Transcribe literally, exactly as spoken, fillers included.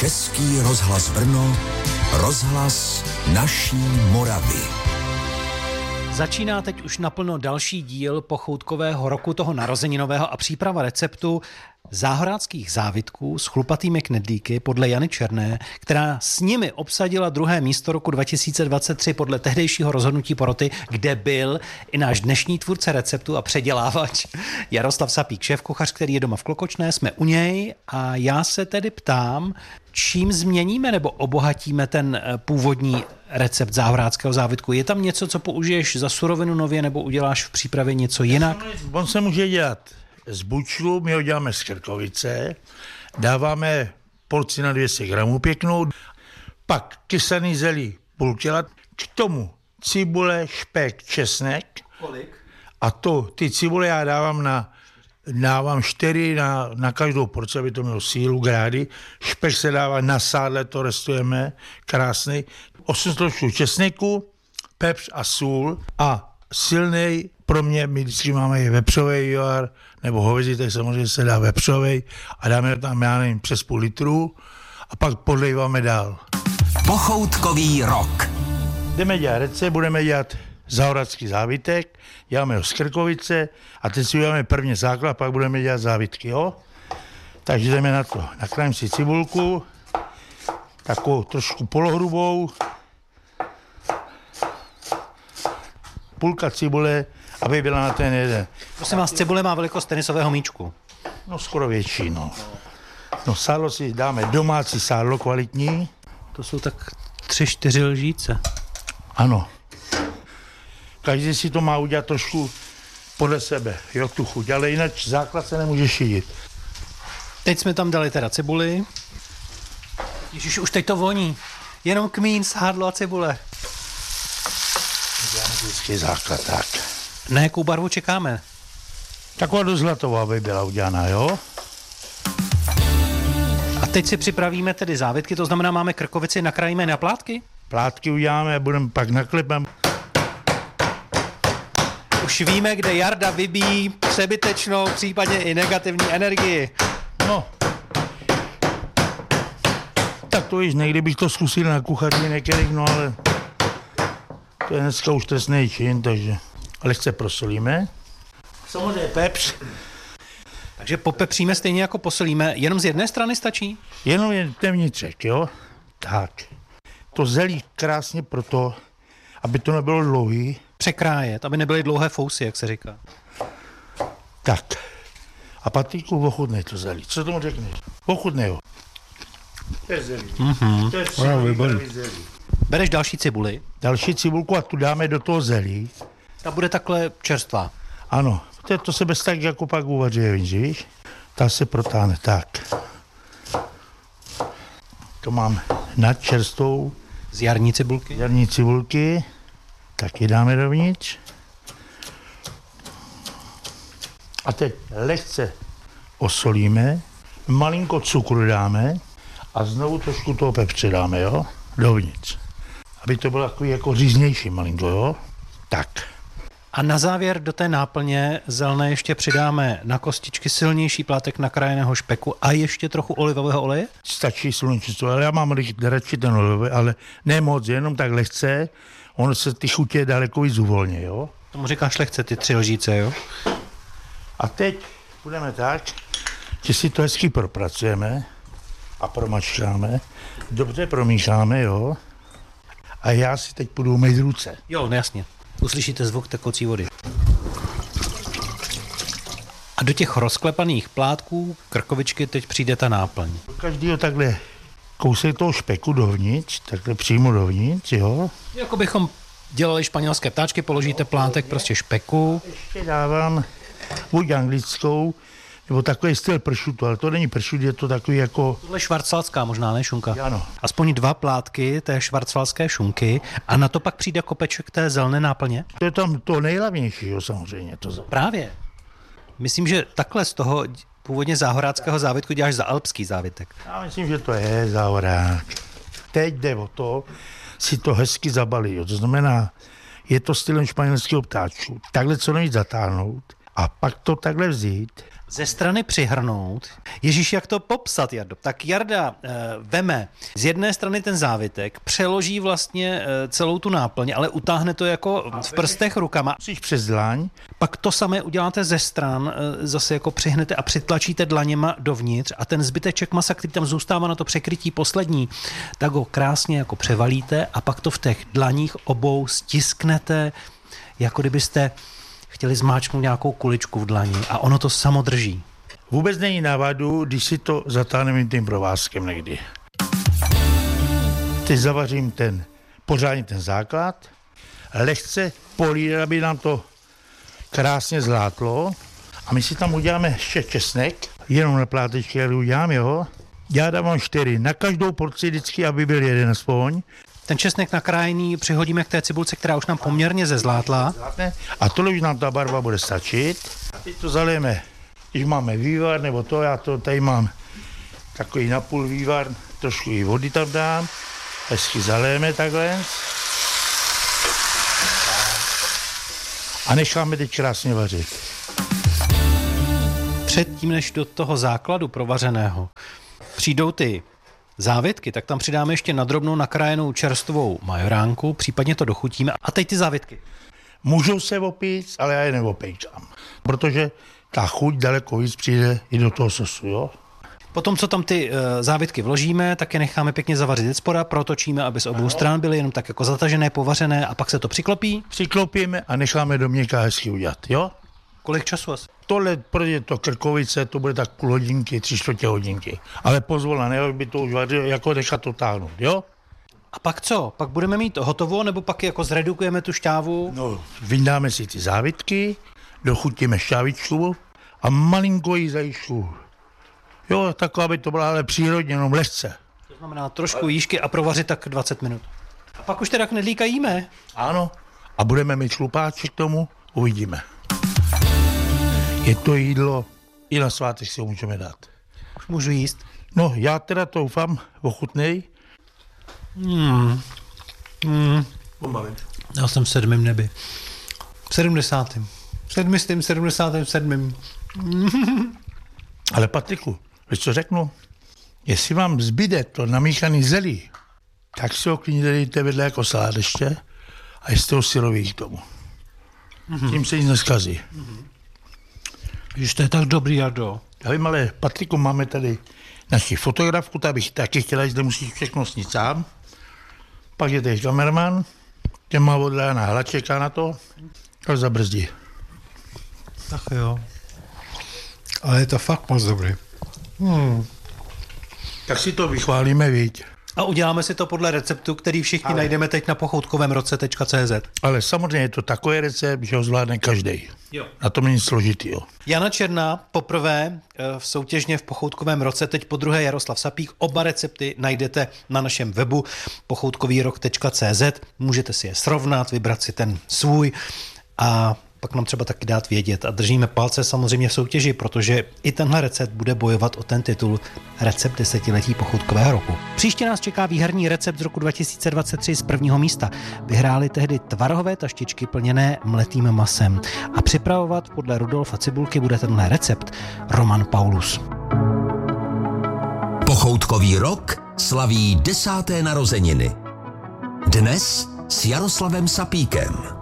Český rozhlas Brno, rozhlas naší Moravy. Začíná teď už naplno další díl pochoutkového roku toho narozeninového a příprava receptu záhoráckých závitků s chlupatými knedlíky podle Jany Černé, která s nimi obsadila druhé místo roku dva tisíce dvacet tři podle tehdejšího rozhodnutí poroty, kde byl i náš dnešní tvůrce receptu a předělávač Jaroslav Sapík, šéfkuchař, který je doma v Klokočné. Jsme u něj a já se tedy ptám, čím změníme nebo obohatíme ten původní recept záhoráckého závitku. Je tam něco, co použiješ za surovinu nově nebo uděláš v přípravě něco jinak? On se může dělat z bučlu, my ho děláme z krkovice, dáváme porci na dvě stě gramů pěknou, pak kysaný zelí půl kila, k tomu cibule, špek, česnek. Kolik? A to, ty cibule já dávám na dávám čtyři na, na každou porci, aby to mělo sílu, grády. Špek se dává na sádle, to restujeme, krásný. osm složků česneku, pepř a sůl a silnej, pro mě, my vždycky máme i vepřovej joar, nebo hovězí, tak samozřejmě se dá vepřovej a dáme tam, já nevím, přes půl litru a pak podlejváme dál. Pochoutkový rok. Jdeme dělat recept, budeme dělat záhorácký závitek, děláme ho z krkovice a teď si uděláme první základ, pak budeme dělat závitky, jo? Takže jdeme na to. Nakrájím si cibulku, takovou trošku polohrubou, půlka cibule, aby byla na ten jeden. Prosím vás, cibule má velikost tenisového míčku. No skoro větší, no. No sádlo si dáme domácí sádlo kvalitní. To jsou tak tři, čtyři lžíce. Ano. Každý si to má udělat trošku podle sebe, jo, tu chuť, ale jinak základ se nemůže šídit. Teď jsme tam dali teda cibuli. Ježiš, už teď to voní. Jenom kmín, sádlo a cibule. Děláme vždycky základ, tak. Na jakou barvu čekáme? Taková do zlatová, aby byla udělaná, jo? A teď si připravíme tedy závitky, to znamená, máme krkovici, nakrájíme na plátky? Plátky uděláme a budeme pak naklepem. Už víme, kde Jarda vybíjí přebytečnou, případně i negativní energii. No. Tak to víš, někdy bych to zkusil na kuchaři některých, no ale to je dneska už trestný čin, takže lehce prosolíme. Samozřejmě pepř. Takže popepříme stejně jako posolíme, jenom z jedné strany stačí? Jenom je ten vnitřek, jo? Tak. To zelí krásně proto, aby to nebylo dlouhý. Překrájet, aby nebyly dlouhé fousy, jak se říká. Tak. A Patriku, ochutnej to zelí. Co tomu řekneš? Ochutnej ho. To je zelí. Mm-hmm. To je přijemný zelí. Bereš další cibuli. Další cibulku a tu dáme do toho zelí. Ta bude takhle čerstvá. Ano. To, to se bez tak jako pak uvaří, víš? Ta se protáhne tak. To mám nad čerstvou. Z jarní cibulky. Jarní cibulky. Taky dáme dovnitř. A teď lehce osolíme, malinko cukru dáme a znovu trošku toho pepře dáme, jo, dovnitř. Aby to bylo takový jako říznější malinko, jo. Tak. A na závěr do té náplně zelené ještě přidáme na kostičky silnější plátek nakrájeného špeku a ještě trochu olivového oleje? Stačí slunečnictvo, ale já mám radši ten olivový, ale ne moc, jenom tak lehce. Ono se ty chutě daleko víc uvolně, jo. Tomu říkáš lehce, ty tři lžíce, jo? A teď budeme tak, že si to hezky propracujeme a promačkáme, dobře promícháme, jo. A já si teď půjdu umýt ruce. Jo, no jasně. Uslyšíte zvuk tekoucí vody. A do těch rozklepaných plátků krkovičky teď přijde ta náplň. Každýho takhle kousek toho špeku dovnitř, takhle přímo dovnitř, jo. Jako bychom dělali španělské ptáčky, položíte plátek prostě špeku. Ještě dávám buď anglickou, nebo takový styl pršutu, ale to není pršut, je to takový jako... Tohle je švarcvalská možná, ne šunka? Ano. Aspoň dva plátky té švarcvalské šunky a na to pak přijde kopeček té zelené náplně? To je tam to nejhlavnější, jo, samozřejmě. To... Právě. Myslím, že takhle z toho původně záhoráckého závitku děláš za alpský závitek. Já myslím, že to je záhorák. Teď jde o to, si to hezky zabalí, jo. To znamená, je to stylem španělského ptáčku. Takhle co nejvíc zatáhnout a pak to takhle vzít ze strany přihrnout. Ježíš, jak to popsat, Jardo? Tak Jarda e, veme z jedné strany ten závitek, přeloží vlastně e, celou tu náplň, ale utáhne to jako v prstech rukama. Musíš přes dlaň. Pak to samé uděláte ze stran, e, zase jako přihnete a přitlačíte dlaněma dovnitř a ten zbyteček masa, který tam zůstává na to překrytí poslední, tak ho krásně jako převalíte a pak to v těch dlaních obou stisknete, jako kdybyste chtěli zmáčknout nějakou kuličku v dlani a ono to samo drží. Vůbec není návadu, když si to zatáhneme tím provázkem někdy. Teď zavařím ten, pořádně ten základ, lehce polírat, aby nám to krásně zlátlo a my si tam uděláme ještě česnek, jenom na plátečky, jak udělám, jo. Já dávám čtyři, na každou porci vždycky, aby byl jeden aspoň. Ten česnek nakrájený přihodíme k té cibulce, která už nám poměrně zezlátla. A tohle už nám ta barva bude stačit. A teď to zalijeme, když máme vývar, nebo to, já to tady mám takový napůl vývar, trošku i vody tam dám, hezky zalijeme takhle. A necháme teď krásně vařit. Předtím, než do toho základu provařeného přijdou ty závitky, tak tam přidáme ještě nadrobnou nakrájenou čerstvou majoránku, případně to dochutíme. A teď ty závitky. Můžou se opít, ale já je neopejčám, protože ta chuť daleko víc přijde i do toho sosu, jo. Potom, co tam ty uh, závitky vložíme, tak je necháme pěkně zavařit ze spoda, protočíme, aby z obou ano. stran byly jenom tak jako zatažené, povařené a pak se to přiklopí. Přiklopíme a necháme do měkká hezky udělat, jo. Kolik času asi? Tohle, protože to krkovice, to bude tak půl hodinky, tři čtvrtě hodinky. Ale pozvolna, ne, by to už vařilo, jako nechat to táhnout, jo? A pak co? Pak budeme mít hotovo, nebo pak jako zredukujeme tu šťávu? No, vyndáme si ty závitky, dochutíme šťávičku a malinko jí zajíčku. Jo, takové, aby to bylo ale přírodně, jenom lehce. To znamená trošku jížky a provařit tak dvacet minut. A pak už teda knedlíka jíme. Ano, a budeme mít šlupáček k tomu, uvidíme. Je to jídlo, i na svátek si ho můžeme dát. Už můžu jíst? No, já teda to doufám, ochutnej. Hmm. Hmm. Já jsem v sedmém nebi. V sedmdesátém. V sedmistým, sedmdesátém sedmém. Ale Patriku, víš co řeknu? Jestli vám zbyde to namíchaný zelí, tak si ho klidně dejte vedle jako salát ještě a jste ho syrový k tomu. Mm-hmm. Tím se nic neskazí. Mm-hmm. Víš, to je tak dobrý, Jardo. Já vím, ale Patriku, máme tady naši fotografku, ta bych taky chtěla, že musíš všechno snít sám. Pak je tady kameraman, ten má odlána hlad, čeká na to, tak zabrzdí. Tak jo. Ale je to fakt moc dobrý. Hmm. Tak si to vychválíme, viď. A uděláme si to podle receptu, který všichni ale najdeme teď na pochoutkovém roce tečka cé zet. Ale samozřejmě je to takový recept, že ho zvládne každý. Jo. Na tom není složitý, jo. Jana Černá poprvé v soutěžně v pochoutkovém roce, teď po druhé Jaroslav Sapík. Oba recepty najdete na našem webu pochoutkový rok tečka cé zet. Můžete si je srovnat, vybrat si ten svůj a pak nám třeba taky dát vědět. A držíme palce samozřejmě v soutěži, protože i tenhle recept bude bojovat o ten titul Recept desetiletí pochoutkového roku. Příště nás čeká výherní recept z roku dva tisíce dvacet tři z prvního místa. Vyhráli tehdy tvarohové taštičky plněné mletým masem. A připravovat podle Rudolfa Cibulky bude tenhle recept Roman Paulus. Pochoutkový rok slaví desáté narozeniny. Dnes s Jaroslavem Sapíkem.